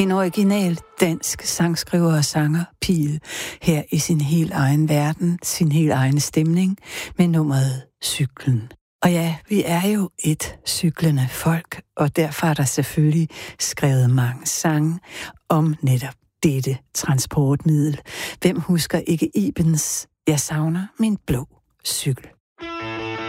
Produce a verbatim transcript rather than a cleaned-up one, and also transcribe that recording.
En original dansk sangskriver og sanger, Piel, her i sin helt egen verden, sin helt egen stemning, med nummeret Cyklen. Og ja, vi er jo et cyklende folk, og derfor er der selvfølgelig skrevet mange sange om netop dette transportmiddel. Hvem husker ikke Ibens "Jeg savner min blå cykel"?